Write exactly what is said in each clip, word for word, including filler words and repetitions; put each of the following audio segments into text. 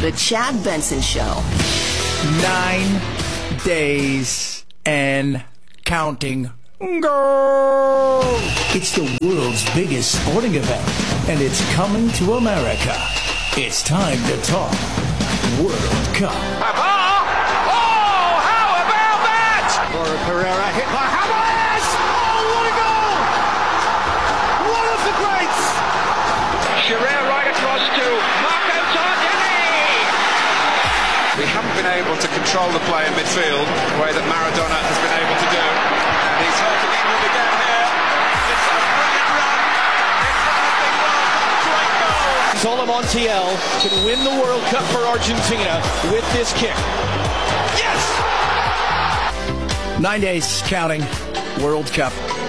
The Chad Benson Show. Nine days and counting. Go! It's the world's biggest sporting event, and it's coming to America. It's time to talk World Cup. Oh, how about that? Laura Pereira hit by Havertz. Oh, what a goal! One of the greats. Shearer right across to Marco Tardini. We haven't been able to control the play in midfield the way that Maradona has been able to do. And he's hurting England again here. It's a brilliant run. It's one of the World Cup great goals. Solo Montiel can win the World Cup for Argentina with this kick. Yes! Nine days counting. World Cup.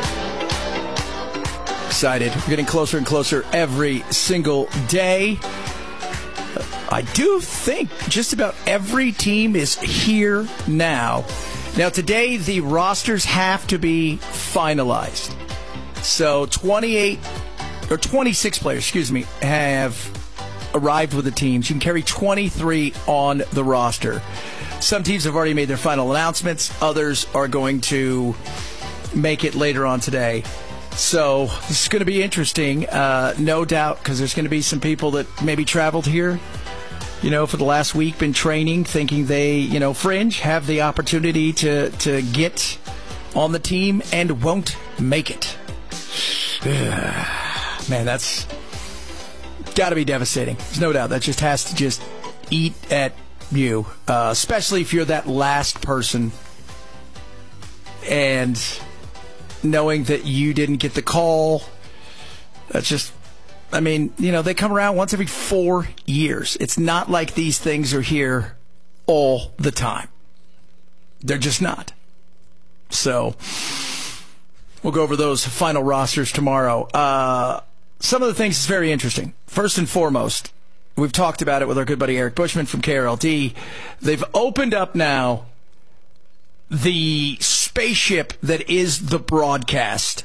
Excited. We're getting closer and closer every single day. I do think just about every team is here now. Now, today, the rosters have to be finalized. So, twenty-eight, or twenty-six players, excuse me, have arrived with the teams. You can carry twenty-three on the roster. Some teams have already made their final announcements. Others are going to make it later on today. So, this is going to be interesting, uh, no doubt, because there's going to be some people that maybe traveled here, you know, for the last week, been training, thinking they, you know, fringe, have the opportunity to, to get on the team and won't make it. Man, that's got to be devastating. There's no doubt. That just has to just eat at you, uh, especially if you're that last person and knowing that you didn't get the call. That's just... I mean, you know, they come around once every four years. It's not like these things are here all the time. They're just not. So, we'll go over those final rosters tomorrow. Uh, some of the things is very interesting. First and foremost, we've talked about it with our good buddy Eric Bushman from K R L D. They've opened up now the spaceship that is the broadcast.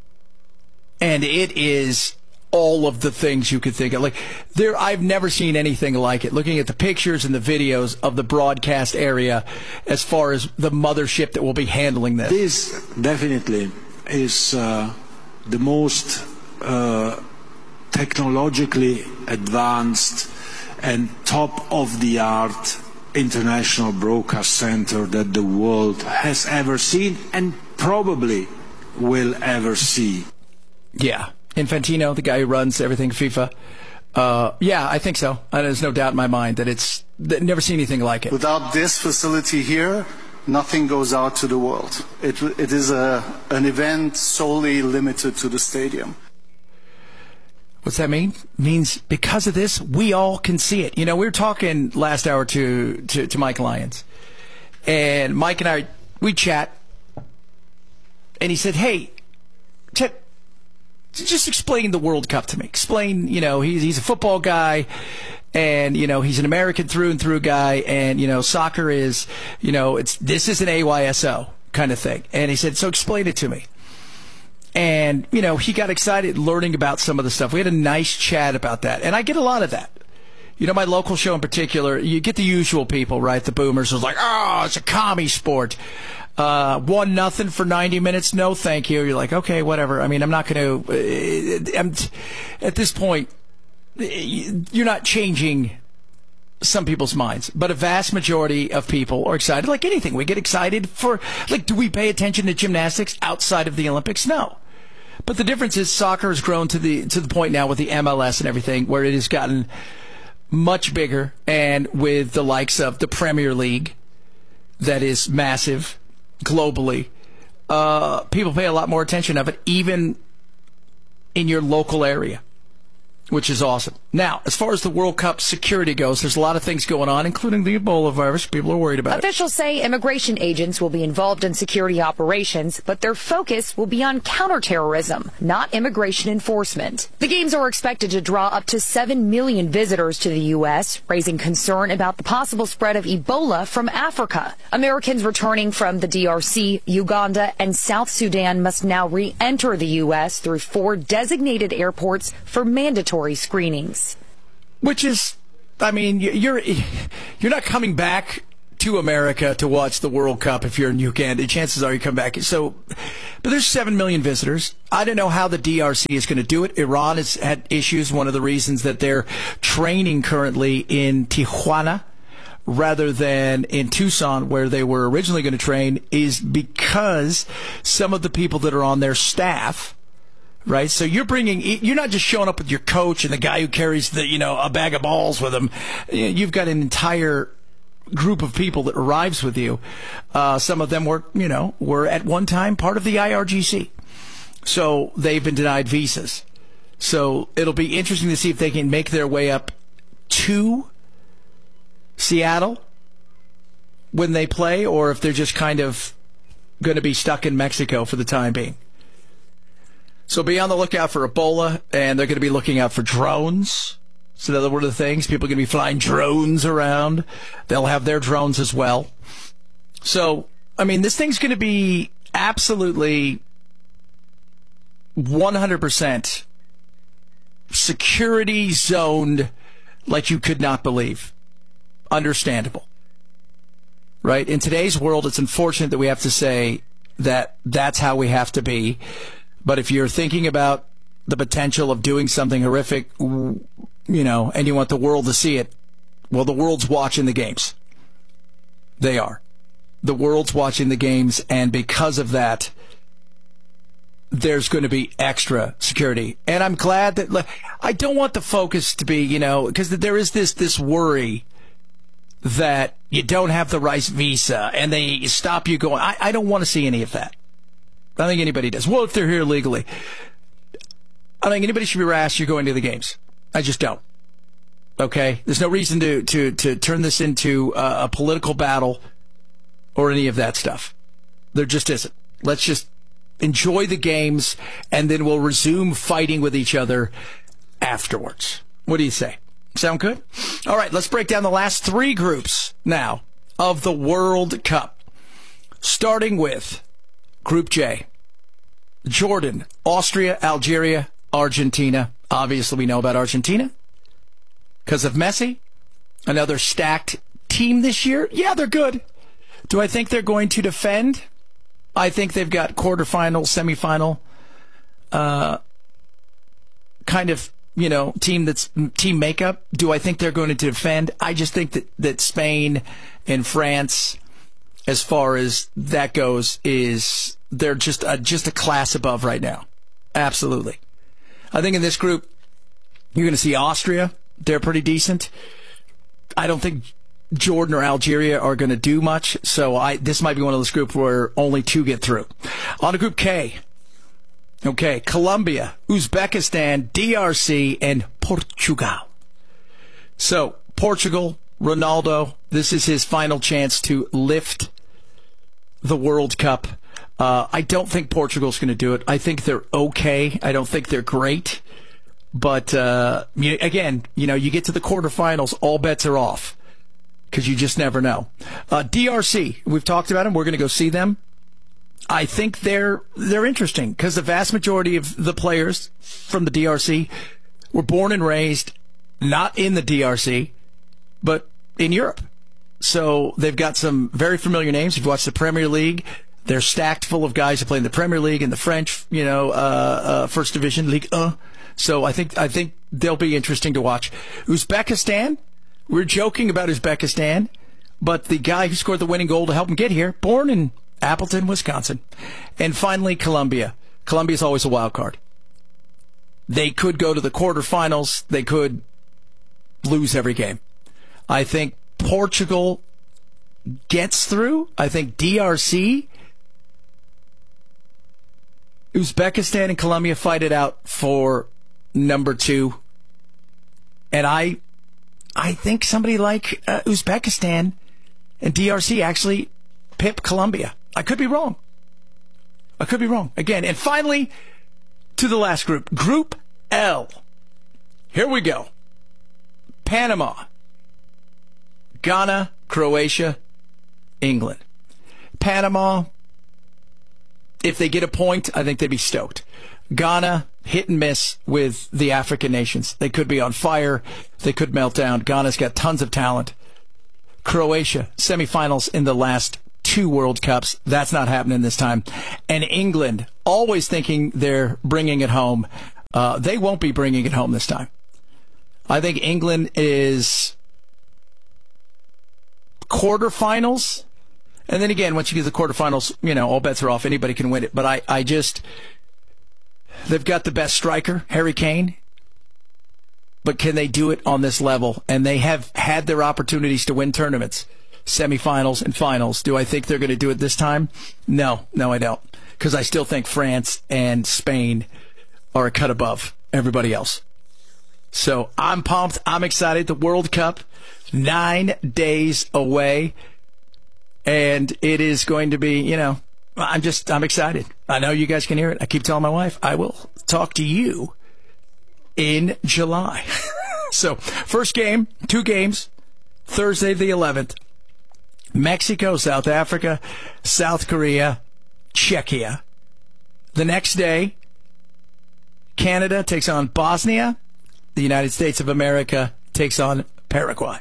And it is all of the things you could think of. Like, there, I've never seen anything like it. Looking at the pictures and the videos of the broadcast area as far as the mothership that will be handling this. This definitely is uh, the most uh, technologically advanced and top-of-the-art international broadcast center that the world has ever seen and probably will ever see. Yeah. Infantino, the guy who runs everything FIFA. Uh, yeah, I think so. And there's no doubt in my mind that it's that never seen anything like it. Without this facility here, nothing goes out to the world. It, it is a, an event solely limited to the stadium. What's that mean? It means because of this, we all can see it. You know, we were talking last hour to, to, to Mike Lyons. And Mike and I, we chat. And he said, hey, Chet, just explain the World Cup to me. Explain, you know, he's, he's a football guy, and, you know, he's an American through and through guy, and, you know, soccer is, you know, it's this is an A Y S O kind of thing. And he said, so explain it to me. And, you know, he got excited learning about some of the stuff. We had a nice chat about that, and I get a lot of that. You know, my local show in particular, you get the usual people, right? The boomers who's like, oh, it's a commie sport. Uh, one nothing for ninety minutes. No, thank you. You're like, okay, whatever. I mean, I'm not going to, I'm, at this point, you're not changing some people's minds, but a vast majority of people are excited. Like anything, we get excited for, like, do we pay attention to gymnastics outside of the Olympics? No. But the difference is soccer has grown to the, to the point now with the M L S and everything where it has gotten much bigger, and with the likes of the Premier League that is massive globally, uh, people pay a lot more attention of it, even in your local area, which is awesome. Now, as far as the World Cup security goes, there's a lot of things going on, including the Ebola virus. People are worried about it. Officials say immigration agents will be involved in security operations, but their focus will be on counterterrorism, not immigration enforcement. The games are expected to draw up to seven million visitors to the U S, raising concern about the possible spread of Ebola from Africa. Americans returning from the D R C, Uganda, and South Sudan must now re-enter the U S through four designated airports for mandatory screenings. Which is I mean, you're you're not coming back to America to watch the World Cup if you're in Uganda. Chances are you come back. So, but there's seven million visitors. I don't know how the D R C is going to do it. Iran has had issues. One of the reasons that they're training currently in Tijuana rather than in Tucson, where they were originally going to train, is because some of the people that are on their staff, right? So you're bringing, you're not just showing up with your coach and the guy who carries the, you know, a bag of balls with him. You've got an entire group of people that arrives with you. Uh, some of them were, you know, were at one time part of the I R G C. So they've been denied visas. So it'll be interesting to see if they can make their way up to Seattle when they play, or if they're just kind of going to be stuck in Mexico for the time being. So be on the lookout for Ebola, and they're going to be looking out for drones. So that one of the things, people are going to be flying drones around. They'll have their drones as well. So, I mean, this thing's going to be absolutely one hundred percent security zoned like you could not believe. Understandable. Right? In today's world, it's unfortunate that we have to say that that's how we have to be. But if you're thinking about the potential of doing something horrific, you know, and you want the world to see it, well, the world's watching the games. They are. The world's watching the games, and because of that, there's going to be extra security. And I'm glad that, I don't want the focus to be, you know, because there is this this worry that you don't have the right visa and they stop you going. I, I don't want to see any of that. I don't think anybody does. Well, if they're here legally. I don't think anybody should be rash you're going to the games. I just don't. Okay? There's no reason to, to, to turn this into a, a political battle or any of that stuff. There just isn't. Let's just enjoy the games, and then we'll resume fighting with each other afterwards. What do you say? Sound good? All right, let's break down the last three groups now of the World Cup. Starting with Group J. Jordan, Austria, Algeria, Argentina. Obviously, we know about Argentina because of Messi. Another stacked team this year. Yeah, they're good. Do I think they're going to defend? I think they've got quarterfinal, semifinal, uh, kind of, you know, team that's team makeup. Do I think they're going to defend? I just think that, that Spain and France, as far as that goes, is they're just a, just a class above right now. Absolutely. I think in this group, you're going to see Austria. They're pretty decent. I don't think Jordan or Algeria are going to do much, so I this might be one of those groups where only two get through. On to Group K. Okay, Colombia, Uzbekistan, D R C, and Portugal. So, Portugal, Ronaldo, this is his final chance to lift the World Cup. Uh, I don't think Portugal's going to do it. I think they're okay. I don't think they're great. But, uh, again, you know, you get to the quarterfinals, all bets are off. Because you just never know. Uh, D R C, we've talked about them. We're going to go see them. I think they're they're interesting because the vast majority of the players from the D R C were born and raised not in the D R C, but in Europe. So they've got some very familiar names. If you watch the Premier League, they're stacked full of guys who play in the Premier League and the French, you know, uh, uh, First Division, Ligue one. So I think I think they'll be interesting to watch. Uzbekistan. We're joking about Uzbekistan, but the guy who scored the winning goal to help him get here, born in Appleton, Wisconsin. And finally, Colombia. Colombia's always a wild card. They could go to the quarterfinals. They could lose every game. I think Portugal gets through. I think D R C, Uzbekistan, and Colombia fight it out for number two. And I... I think somebody like uh, Uzbekistan and D R C actually pip Colombia. I could be wrong. I could be wrong. Again, and finally, to the last group. Group L. Here we go. Panama, Ghana, Croatia, England. Panama, if they get a point, I think they'd be stoked. Ghana, hit and miss with the African nations. They could be on fire. They could melt down. Ghana's got tons of talent. Croatia, semifinals in the last two World Cups. That's not happening this time. And England, always thinking they're bringing it home. Uh, they won't be bringing it home this time. I think England is quarterfinals. And then again, once you get to the quarterfinals, you know, all bets are off. Anybody can win it. But I, I just, they've got the best striker, Harry Kane. But can they do it on this level? And they have had their opportunities to win tournaments, semifinals and finals. Do I think they're going to do it this time? No, no, I don't. Because I still think France and Spain are a cut above everybody else. So I'm pumped. I'm excited. The World Cup, nine days away. And it is going to be, you know, I'm just, I'm excited. I know you guys can hear it. I keep telling my wife, I will talk to you in July. So, first game, two games, Thursday the eleventh. Mexico, South Africa, South Korea, Czechia. The next day, Canada takes on Bosnia. The United States of America takes on Paraguay.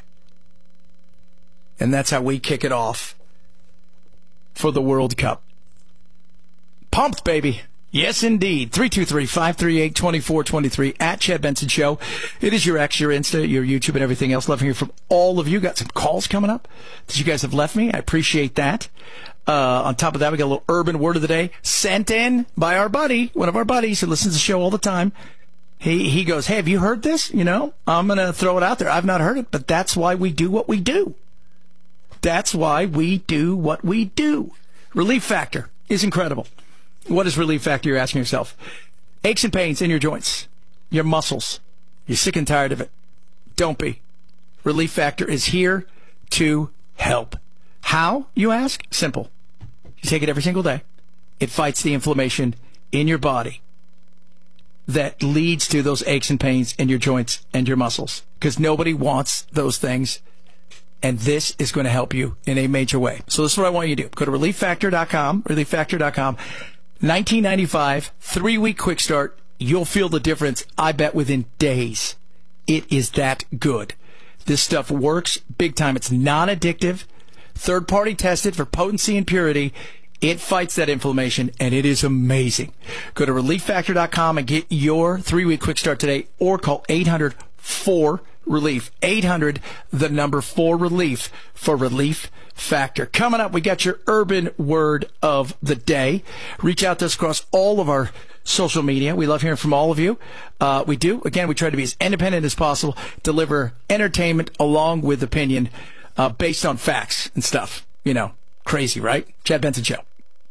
And that's how we kick it off for the World Cup. Pumped, baby. Yes, indeed. three two three, five three eight, two four two three at Chad Benson Show. It is your X, your Insta, your YouTube, and everything else. Love hearing from all of you. Got some calls coming up that you guys have left me. I appreciate that. Uh, on top of that, we got a little urban word of the day sent in by our buddy, one of our buddies who listens to the show all the time. He he goes, hey, have you heard this? You know, I'm going to throw it out there. I've not heard it, but that's why we do what we do. That's why we do what we do. Relief Factor is incredible. What is Relief Factor, you're asking yourself? Aches and pains in your joints, your muscles. You're sick and tired of it. Don't be. Relief Factor is here to help. How, you ask? Simple. You take it every single day. It fights the inflammation in your body that leads to those aches and pains in your joints and your muscles. Because nobody wants those things. And this is going to help you in a major way. So this is what I want you to do. Go to relief factor dot com, relief factor dot com. nineteen ninety-five, three-week quick start. You'll feel the difference, I bet, within days. It is that good. This stuff works big time. It's non-addictive, third-party tested for potency and purity. It fights that inflammation, and it is amazing. Go to relief factor dot com and get your three-week quick start today, or call eight hundred four relief. eight hundred, the number four relief for Relief Factor. Coming up, we got your urban word of the day. Reach out to us across all of our social media. We love hearing from all of you. Uh, we do. Again, we try to be as independent as possible, deliver entertainment along with opinion uh, based on facts and stuff. You know, crazy, right? Chad Benson Show.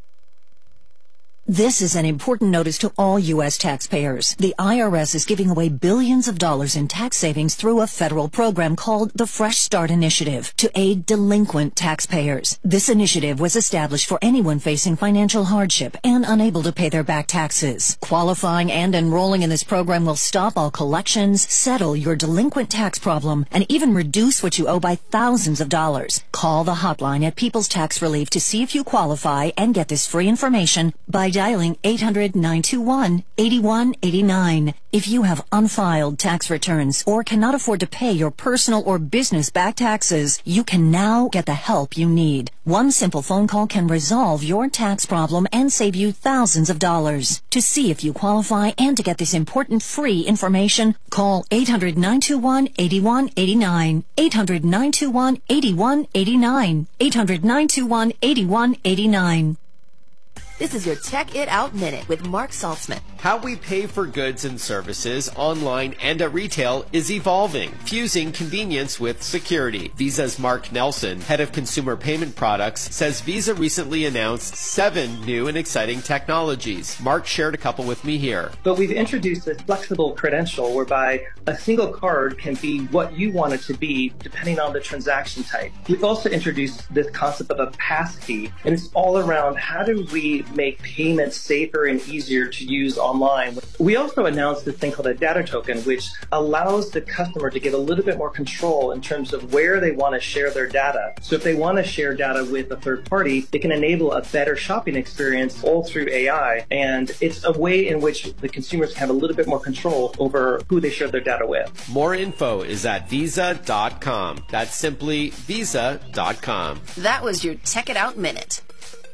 This is an important notice to all U S taxpayers. The I R S is giving away billions of dollars in tax savings through a federal program called the Fresh Start Initiative to aid delinquent taxpayers. This initiative was established for anyone facing financial hardship and unable to pay their back taxes. Qualifying and enrolling in this program will stop all collections, settle your delinquent tax problem, and even reduce what you owe by thousands of dollars. Call the hotline at People's Tax Relief to see if you qualify and get this free information by dialing eight hundred, nine two one, eight one eight nine. If you have unfiled tax returns or cannot afford to pay your personal or business back taxes, you can now get the help you need. One simple phone call can resolve your tax problem and save you thousands of dollars. To see if you qualify and to get this important free information, call eight hundred, nine two one, eight one eight nine. eight hundred, nine two one, eight one eight nine. eight hundred, nine two one, eight one eight nine. This is your Check It Out Minute with Mark Saltzman. How we pay for goods and services online and at retail is evolving, fusing convenience with security. Visa's Mark Nelson, head of consumer payment products, says Visa recently announced seven new and exciting technologies. Mark shared a couple with me here. But we've introduced a flexible credential whereby a single card can be what you want it to be depending on the transaction type. We've also introduced this concept of a pass key, and it's all around how do we make payments safer and easier to use online. We also announced this thing called a data token, which allows the customer to get a little bit more control in terms of where they want to share their data. So if they want to share data with a third party, they can enable a better shopping experience all through A I. And it's a way in which the consumers have a little bit more control over who they share their data with. More info is at visa dot com. That's simply visa dot com. That was your Tech It Out Minute.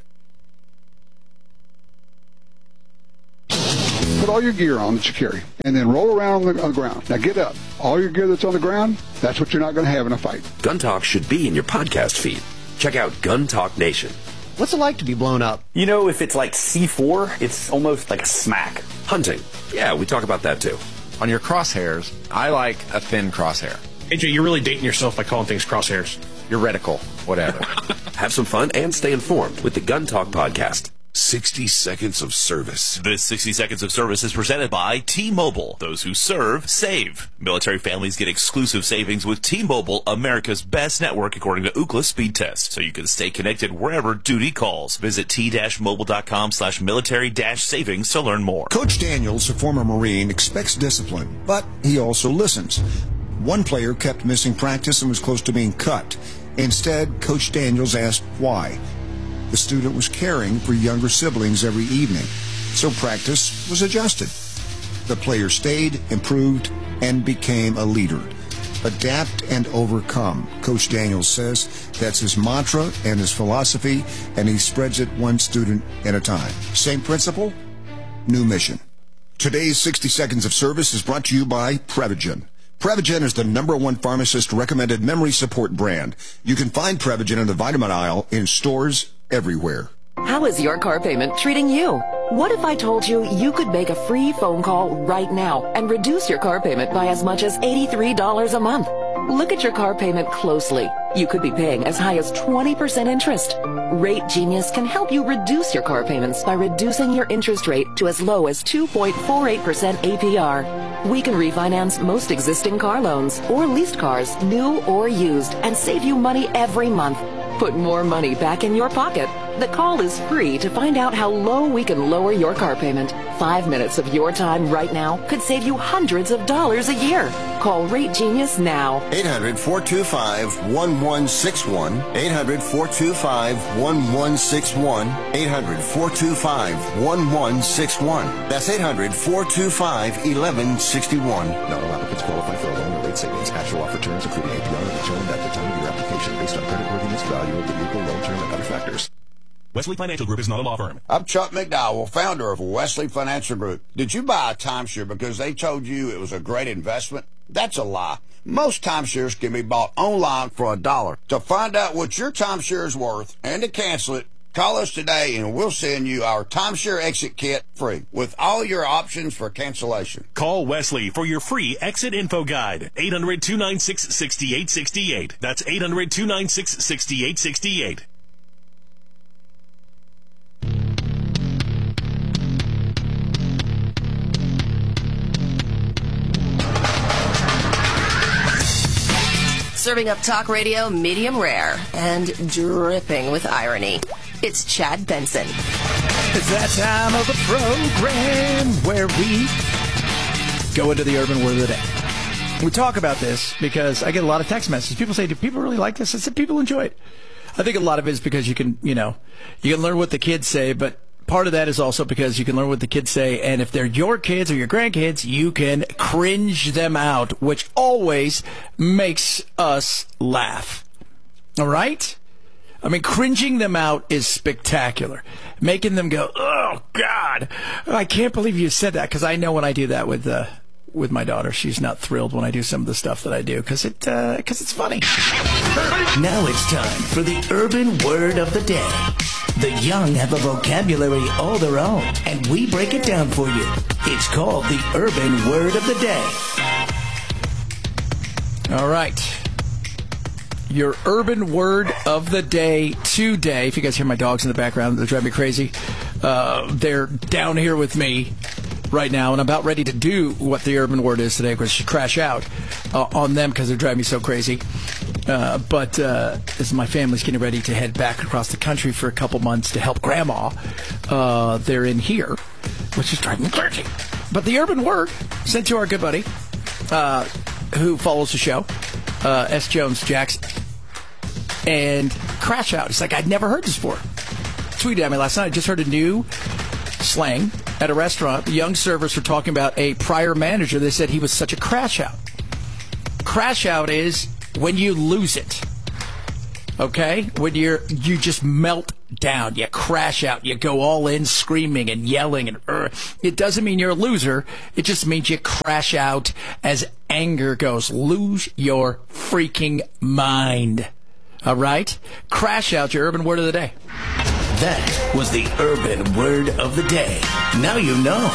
Put all your gear on that you carry, and then roll around on the, on the ground. Now get up. All your gear that's on the ground, that's what you're not going to have in a fight. Gun Talk should be in your podcast feed. Check out Gun Talk Nation. What's it like to be blown up? You know, if it's like C four, it's almost like a smack. Hunting. Yeah, we talk about that too. On your crosshairs, I like a thin crosshair. A J, you're really dating yourself by calling things crosshairs. Your reticle, whatever. Have some fun and stay informed with the Gun Talk podcast. sixty seconds of service. This sixty seconds of service is presented by T-Mobile. Those who serve, save. Military families get exclusive savings with T-Mobile, America's best network according to Ookla speed test. So you can stay connected wherever duty calls. Visit t-mobile.com slash military dash savings to learn more. Coach Daniels, a former Marine, expects discipline, but he also listens. One player kept missing practice and was close to being cut. Instead, Coach Daniels asked why. The student was caring for younger siblings every evening, so practice was adjusted. The player stayed, improved, and became a leader. Adapt and overcome, Coach Daniels says. That's his mantra and his philosophy, and he spreads it one student at a time. Same principle, new mission. Today's sixty seconds of service is brought to you by Prevagen. Prevagen is the number one pharmacist-recommended memory support brand. You can find Prevagen in the vitamin aisle in stores everywhere. How is your car payment treating you? What if I told you you could make a free phone call right now and reduce your car payment by as much as eighty-three dollars a month? Look at your car payment closely. You could be paying as high as twenty percent interest. Rate Genius can help you reduce your car payments by reducing your interest rate to as low as two point four eight percent A P R. We can refinance most existing car loans or leased cars, new or used, and save you money every month. Put more money back in your pocket. The call is free to find out how low we can lower your car payment. Five minutes of your time right now could save you hundreds of dollars a year. Call Rate Genius now. eight hundred, four two five, one one six one. eight hundred, four two five, one one six one. eight hundred, four two five, one one six one. That's eight hundred, four two five, one one six one. Not all applicants qualify for a loan or rate savings. Actual offer terms, including A P R, are determined at the time of your application based on creditworthiness, value of the vehicle, loan term, and other factors. Wesley Financial Group is not a law firm. I'm Chuck McDowell, founder of Wesley Financial Group. Did you buy a timeshare because they told you it was a great investment? That's a lie. Most timeshares can be bought online for a dollar. To find out what your timeshare is worth and to cancel it, call us today and we'll send you our timeshare exit kit free with all your options for cancellation. Call Wesley for your free exit info guide. eight hundred, two nine six, six eight six eight. That's eight hundred, two nine six, six eight six eight. Serving up talk radio medium rare and dripping with irony. It's Chad Benson. It's that time of the program where we go into the urban word of the day. We talk about this because I get a lot of text messages. People say, do people really like this? I said, people enjoy it. I think a lot of it is because you can, you know, you can learn what the kids say, but part of that is also because you can learn what the kids say, and if they're your kids or your grandkids, you can cringe them out, which always makes us laugh. All right? I mean, cringing them out is spectacular. Making them go, oh, God, I can't believe you said that, because I know when I do that with uh, with my daughter, she's not thrilled when I do some of the stuff that I do, because it, uh, 'cause it's funny. Now it's time for the urban word of the day. The young have a vocabulary all their own, and we break it down for you. It's called the urban word of the day. All right. Your urban word of the day today. If you guys hear my dogs in the background, they drive me crazy. Uh, they're down here with me right now, and I'm about ready to do what the urban word is today, because she crash out. uh, on them because they're driving me so crazy. Uh, but uh, as my family's getting ready to head back across the country for a couple months to help Grandma, uh, they're in here, which is driving me crazy. But the urban word sent to our good buddy, uh, who follows the show, uh, S. Jones Jackson, and Crash Out. It's like, I'd never heard this before. Tweeted at me last night. I just heard a new slang at a restaurant. The young servers were talking about a prior manager. They said he was such a crash out. Crash out is when you lose it. Okay? When you're you just melt down. You crash out. You go all in screaming and yelling. and uh, It doesn't mean you're a loser. It just means you crash out as anger goes. Lose your freaking mind. All right? Crash out, your urban word of the day. That was the urban word of the day. Now you know.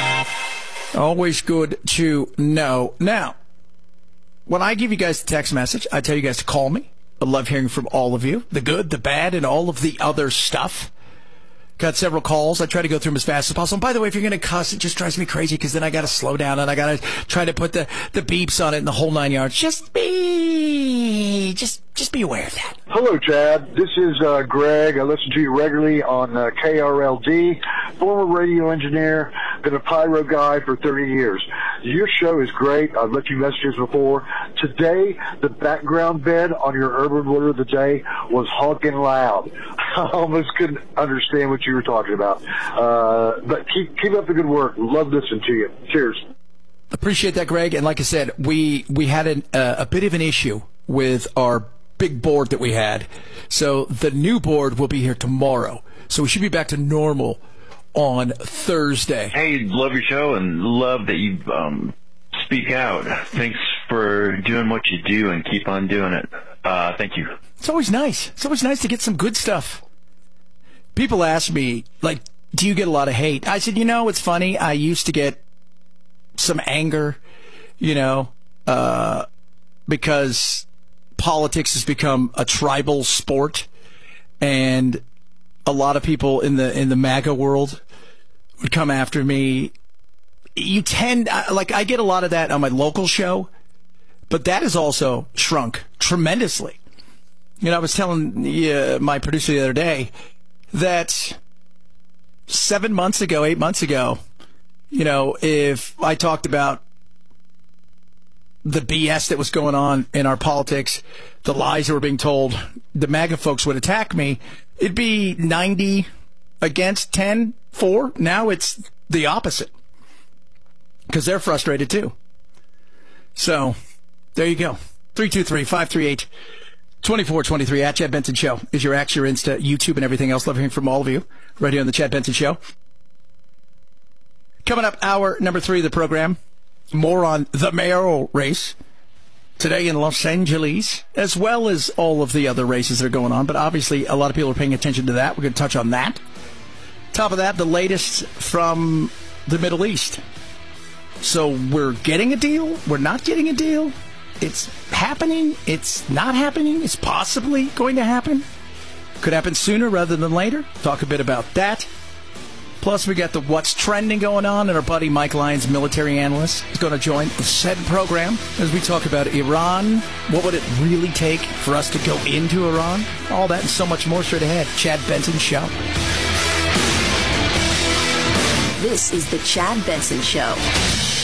Always good to know. Now, when I give you guys the text message, I tell you guys to call me. I love hearing from all of you. The good, the bad, and all of the other stuff. Got several calls. I try to go through them as fast as possible. And by the way, if you're going to cuss, it just drives me crazy because then I got to slow down and I got to try to put the, the beeps on it and the whole nine yards. Just be, just, just be aware of that. Hello, Chad. This is uh, Greg. I listen to you regularly on uh, K R L D. Former radio engineer. Been a pyro guy for thirty years. Your show is great. I've left you messages before. Today, the background bed on your urban word of the day was honking loud. I almost couldn't understand what you were talking about. Uh, but keep keep up the good work. Love listening to you. Cheers. Appreciate that, Greg. And like I said, we we had an, uh, a bit of an issue with our big board that we had. So the new board will be here tomorrow. So we should be back to normal on Thursday. Hey, love your show and love that you um, speak out. Thanks for doing what you do and keep on doing it. Uh, thank you. It's always nice. It's always nice to get some good stuff. People ask me, like, do you get a lot of hate? I said, you know, it's funny. I used to get some anger, you know, uh, because politics has become a tribal sport, and a lot of people in the in the MAGA world would come after me. You tend, like, I get a lot of that on my local show, but that has also shrunk tremendously. You know, I was telling uh, my producer the other day that seven months ago, eight months ago, you know, if I talked about the B S that was going on in our politics, the lies that were being told, the MAGA folks would attack me. It'd be ninety against ten, four. Now it's the opposite because they're frustrated too. So there you go. three two three, five three eight, two four two three at Chad Benson Show is your X, your Insta, YouTube, and everything else. Love hearing from all of you right here on the Chad Benson Show. Coming up, hour number three of the program. More on the mayoral race today in Los Angeles, as well as all of the other races that are going on. But obviously, a lot of people are paying attention to that. We're going to touch on that. Top of that, the latest from the Middle East. So we're getting a deal. We're not getting a deal. It's happening. It's not happening. It's possibly going to happen. Could happen sooner rather than later. Talk a bit about that. Plus, we got the What's Trending going on, and our buddy Mike Lyons, military analyst, is going to join the said program as we talk about Iran. What would it really take for us to go into Iran? All that and so much more straight ahead. Chad Benson Show. This is the Chad Benson Show.